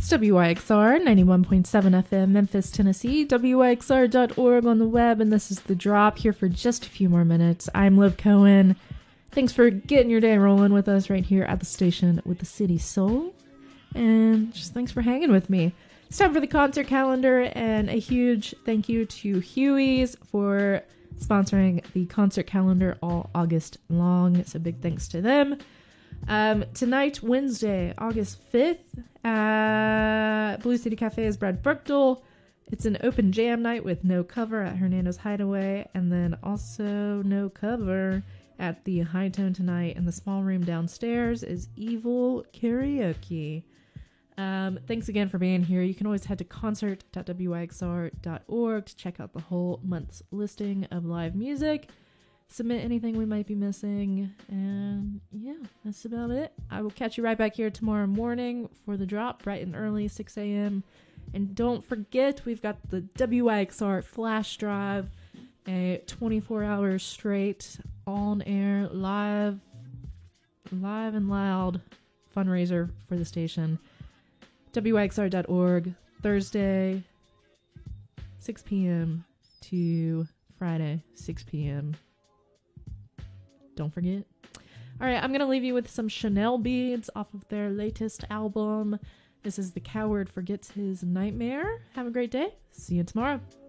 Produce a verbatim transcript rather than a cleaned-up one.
W Y X R ninety-one point seven F M, Memphis, Tennessee, W Y X R dot org on the web, and this is The Drop, here for just a few more minutes. I'm Liv Cohen. Thanks for getting your day rolling with us right here at the station with the City Soul, and just thanks for hanging with me. It's time for the concert calendar, and a huge thank you to Huey's for sponsoring the concert calendar all August long, so big thanks to them. Um, tonight, Wednesday, August fifth, at Blue City Cafe is Brad Burkdale. It's an open jam night with no cover at Hernando's Hideaway, and then also no cover at the High Tone tonight. In the small room downstairs is Evil Karaoke. Um, thanks again for being here. You can always head to concert dot W Y X R dot org to check out the whole month's listing of live music. Submit anything we might be missing, and yeah, that's about it. I will catch you right back here tomorrow morning for The Drop, bright and early, six a.m. And don't forget, we've got the W Y X R Flash Drive, a twenty-four hours straight, on-air, live, live and loud fundraiser for the station. W Y X R dot org, Thursday, six p.m. to Friday, six p.m. Don't forget. All right, I'm going to leave you with some Chanel beads off of their latest album. This is The Coward Forgets His Nightmare. Have a great day. See you tomorrow.